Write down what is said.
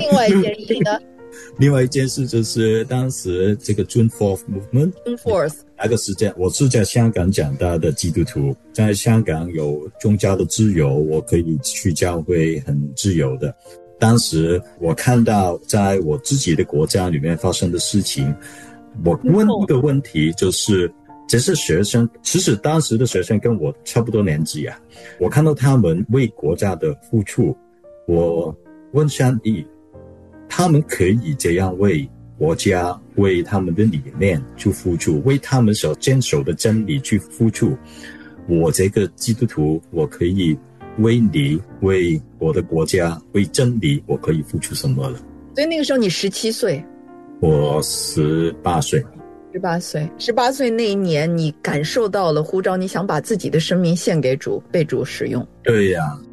另外一件事呢？ 另外一件事就是当时这个 June 4th Movement， 那个时间我是在香港长大的基督徒，在香港有宗教的自由，我可以去教会很自由的。当时我看到在我自己的国家里面发生的事情，我问一个问题，就是这些学生，其实当时的学生跟我差不多年纪啊，我看到他们为国家的付出，我问上帝，他们可以这样为国家、为他们的理念去付出，为他们所坚守的真理去付出，我这个基督徒，我可以为你、为我的国家、为真理，我可以付出什么了？ 所以那个时候你17岁， 我18岁。 18岁那一年，你感受到了呼召，你想把自己的生命献给主，被主使用。 对呀，